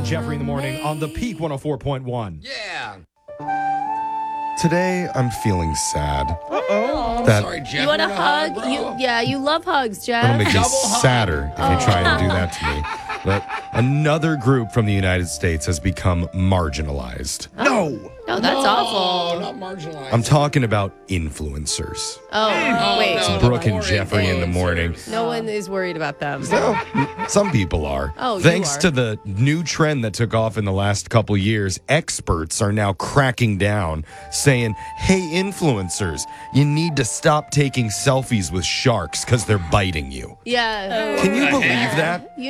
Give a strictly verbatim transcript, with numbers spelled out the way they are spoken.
Jeffrey in the morning on the Peak one oh four point one. Yeah. Today, I'm feeling sad. Uh-oh. That Sorry, Jeff. You want a you're hug? bro. You, yeah, you love hugs, Jeff. It'll make me Double hug. sadder if you try and do that to me. But another group from the United States has become marginalized. No. No, that's Oh, awful. not marginalized. I'm talking about influencers. Oh, wait. no. No. Brooke and More Jeffrey in the morning. one is worried about them. No, some people are. Oh, you Thanks are. to the new trend that took off in the last couple years, experts are now cracking down, saying, hey, influencers, you need to stop taking selfies with sharks because they're biting you. Yeah. Can you believe that?